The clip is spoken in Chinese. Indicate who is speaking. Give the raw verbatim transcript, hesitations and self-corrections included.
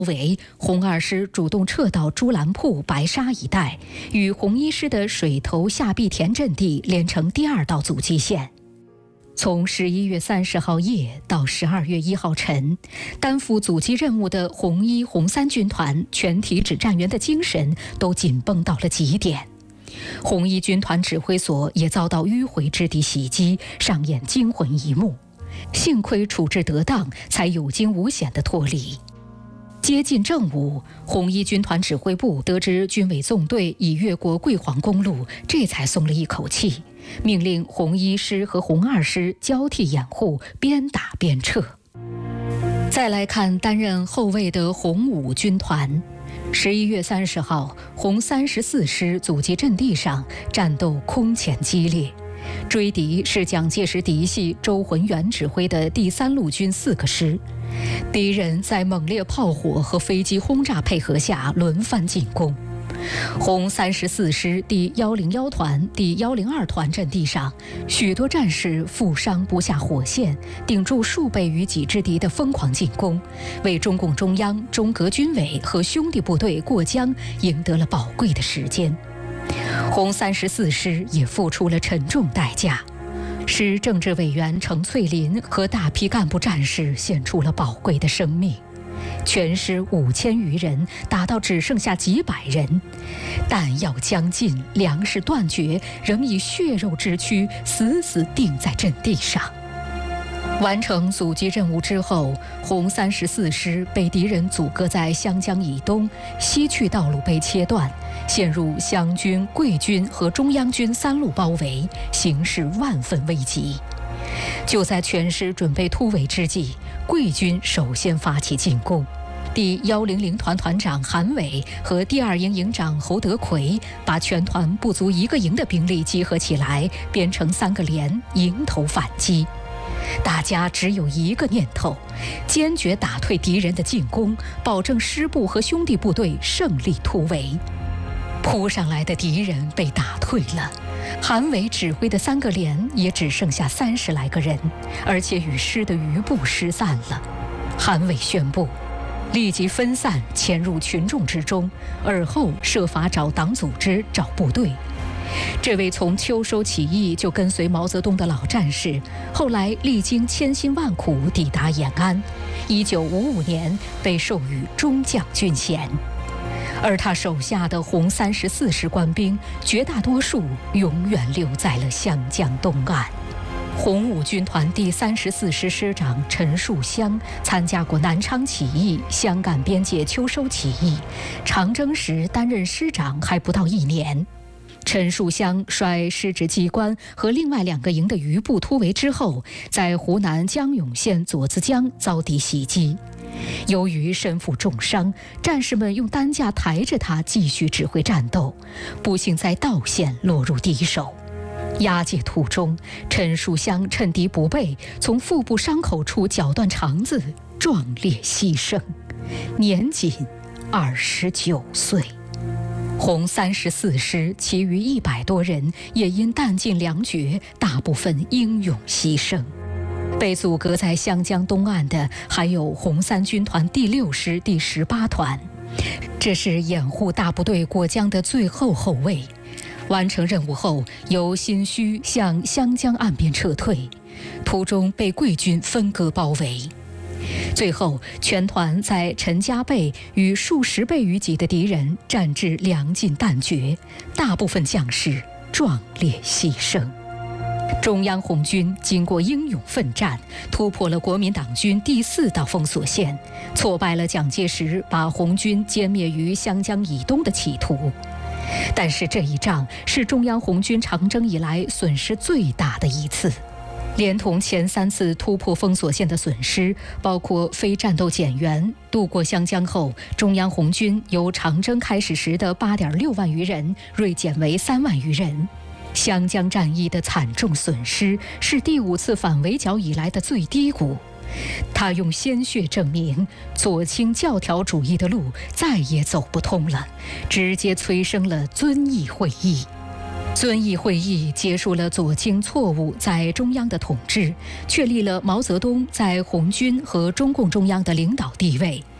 Speaker 1: 围，红二师主动撤到朱兰铺、白沙一带，与红一师的水头下碧田阵地连成第二道阻击线。从十一月三十号夜到十二月一号晨，担负阻击任务的红一、红三军团全体指战员的精神都紧绷到了极点。红一军团指挥所也遭到迂回之敌袭击，上演惊魂一幕。幸亏处置得当，才有惊无险地脱离。接近正午，红一军团指挥部得知军委纵队已越过桂黄公路，这才松了一口气，命令红一师和红二师交替掩护，边打边撤。再来看担任后卫的红五军团。十一月三十号，红三十四师阻击阵地上战斗空前激烈，追敌是蒋介石嫡系周浑元指挥的第三路军四个师，敌人在猛烈炮火和飞机轰炸配合下轮番进攻。红三十四师第幺零一团、第幺零二团阵地上，许多战士负伤不下火线，顶住数倍于己之敌的疯狂进攻，为中共中央、中革军委和兄弟部队过江赢得了宝贵的时间。红三十四师也付出了沉重代价，师政治委员程翠林和大批干部战士献出了宝贵的生命。全师五千余人打到只剩下几百人，弹药将尽，粮食断绝，仍以血肉之躯死死钉在阵地上。完成阻击任务之后，红三十四师被敌人阻隔在湘江以东，西去道路被切断，陷入湘军、桂军和中央军三路包围，形势万分危急。就在全师准备突围之际，桂军首先发起进攻。第幺零零团团长韩伟和第二营营长侯德奎把全团不足一个营的兵力集合起来，编成三个连，迎头反击。大家只有一个念头：坚决打退敌人的进攻，保证师部和兄弟部队胜利突围。扑上来的敌人被打退了，韩伟指挥的三个连也只剩下三十来个人，而且与师的余部失散了。韩伟宣布立即分散潜入群众之中，而后设法找党组织、找部队。这位从秋收起义就跟随毛泽东的老战士，后来历经千辛万苦抵达延安，一九五五年被授予中将军衔。而他手下的红三十四师官兵，绝大多数永远留在了湘江东岸。红五军团第三十四师师长陈树湘参加过南昌起义、湘赣边界秋收起义，长征时担任师长还不到一年。陈树湘率师职机关和另外两个营的余部突围之后，在湖南江永县左子江遭敌袭击。由于身负重伤，战士们用担架抬着他继续指挥战斗，不幸在道县落入敌手。押解途中，陈树湘趁敌不备，从腹部伤口处绞断肠子，壮烈牺牲，年仅二十九岁。红三十四师其余一百多人也因弹尽粮绝，大部分英勇牺牲。被阻隔在湘江东岸的还有红三军团第六师第十八团，这是掩护大部队过江的最后后卫。完成任务后，由新圩向湘江岸边撤退，途中被桂军分割包围。最后，全团在陈家背与数十倍于己的敌人战至粮尽弹绝，大部分将士壮烈牺牲。中央红军经过英勇奋战，突破了国民党军第四道封锁线，挫败了蒋介石把红军歼灭于湘江以东的企图。但是这一仗是中央红军长征以来损失最大的一次。连同前三次突破封锁线的损失，包括非战斗减员，渡过湘江后，中央红军由长征开始时的八点六万余人锐减为三万余人。湘江战役的惨重损失是第五次反围剿以来的最低谷。他用鲜血证明左倾教条主义的路再也走不通了，直接催生了遵义会议。遵义会议结束了左倾错误在中央的统治，确立了毛泽东在红军和中共中央的领导地位，